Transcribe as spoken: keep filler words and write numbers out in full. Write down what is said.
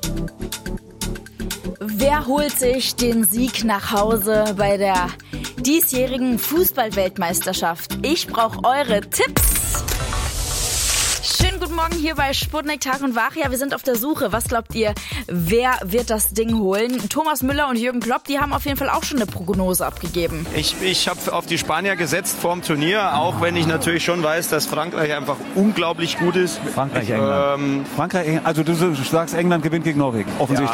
Wer holt sich den Sieg nach Hause bei der diesjährigen Fußball-Weltmeisterschaft? Ich brauche eure Tipps. Schönen guten Morgen hier bei Sputnik Tag und Wach. Ja, wir sind auf der Suche. Was glaubt ihr, wer wird das Ding holen? Thomas Müller und Jürgen Klopp, die haben auf jeden Fall auch schon eine Prognose abgegeben. Ich, ich habe auf die Spanier gesetzt vorm Turnier, auch wenn ich natürlich schon weiß, dass Frankreich einfach unglaublich gut ist. Frankreich, England. Ähm, Frankreich, also du sagst, England gewinnt gegen Norwegen, offensichtlich.